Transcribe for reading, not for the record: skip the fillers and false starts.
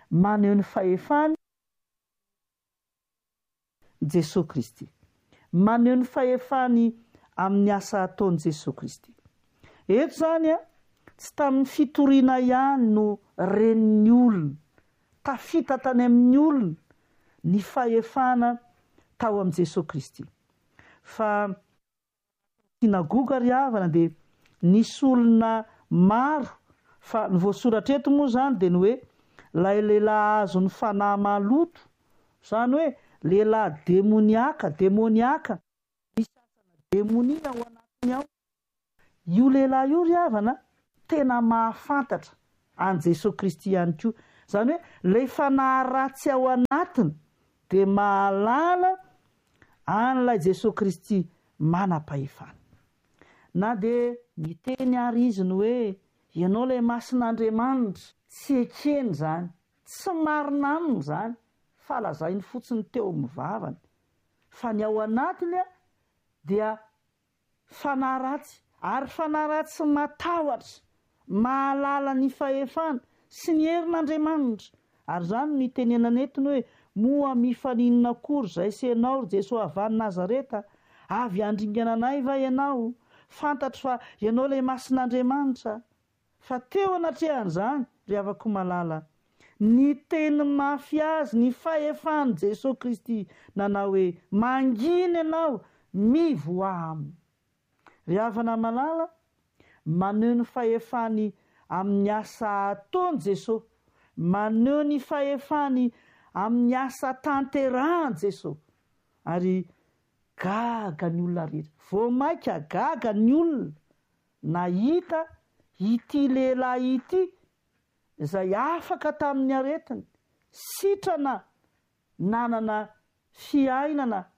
maneho ny fahefany Jesosy Kristy, maneho ny fahefany amin'ny asa ataon'i Jesosy Kristy. Eto zany tsy tamin'ny fitoriana ihany no renin'ny olona, tafita tany amin'ny olona ny fahefana tao amin'i Jesosy Kristy. Fa sinagoga ry havana dia nisy olona maro, fa ny voasoratra eto moa zany dia ny hoe lay lehilahy azo ny fanahy maloto, zany hoe lehilahy demoniaka, misy asana demonia ao anatiny ao. Io lehilahy io ry havana tena mahafantatra an Jesosy Kristy ihany koa. Zany hoe ilay fanahy ratsy ao anatiny dia mahalala an'ilay Jesosy Kristy manam-pahefana. Na dia miteny ary izy ny hoe ianao ilay mason'Andriamanitra, tsy ekeny zany, tsy marina aminy zany, fa lazainy fotsiny teo mivavany. Fa ny ao anatiny dia fanahy ratsy, ary fanahy ratsy matahotra, mahalala ny fahefana sy ny herin'Andriamanitra. Ary zany mitenenana etiny hoe moa mifaninona akory zay sy ianao Jesosy avy any Nazareta, avy handringana anay va ianao? Fantatro fa ianao ilay mason'Andriamanitra. Fa teo anatrehan'izany ry havako malala, ny teny mafy azy ny fahefany Jesosy Kristy nanao hoe mangina ianao mivoaha aminy. Ry havana malala, maneho ny fahefany amin'ny asa ataony Jesosy, maneho ny fahefany amin'ny asa tanterahany Jesosy. Ary gaga ny olona rehetra, voamaika gaga ny olona nahita ity lehilahy ity izay afaka tamin'ny aretiny, sitrana nanana fiainana